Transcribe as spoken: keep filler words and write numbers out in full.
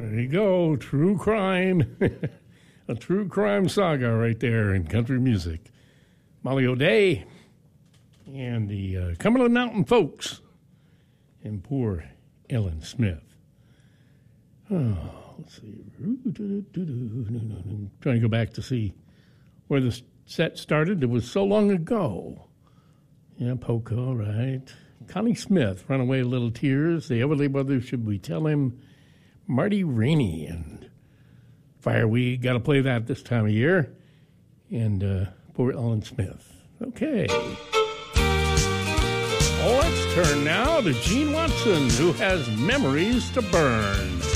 There you go, true crime. A true crime saga right there in country music. Molly O'Day and the uh, Cumberland Mountain Folks and poor Ellen Smith. Oh, let's see. Trying to go back to see where the set started. It was so long ago. Yeah, Poco, right. Connie Smith, Runaway Little Tears. The Everly Brothers, Should We Tell Him? Marty Rainey and Fireweed. Got to play that this time of year. And uh, poor Ellen Smith. Okay. Oh, let's turn now to Gene Watson, who has Memories to Burn.